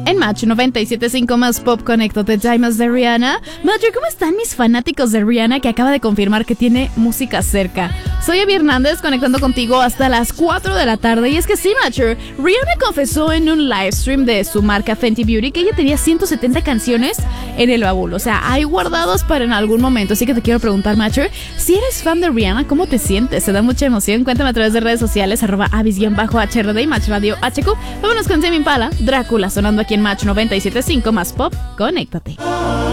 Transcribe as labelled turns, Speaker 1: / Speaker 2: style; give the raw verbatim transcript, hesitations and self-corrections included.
Speaker 1: En Match noventa y siete punto cinco más Pop Conéctate, Diamonds de Rihanna. Matcher, ¿cómo están mis fanáticos de Rihanna que acaba de confirmar que tiene música cerca? Soy Abby Hernández conectando contigo hasta las cuatro de la tarde. Y es que sí, Matcher, Rihanna confesó en un live stream de su marca Fenty Beauty que ella tenía ciento setenta canciones en el baúl. O sea, hay guardados para en algún momento. Así que te quiero preguntar, Matcher, si eres fan de Rihanna, ¿cómo te sientes? ¿Te da mucha emoción? Cuéntame a través de redes sociales, arroba Abis-H R D y Match Radio H Q. Vámonos con Tame Impala, Drácula, sonando aquí en Match noventa y siete punto cinco más Pop Conéctate.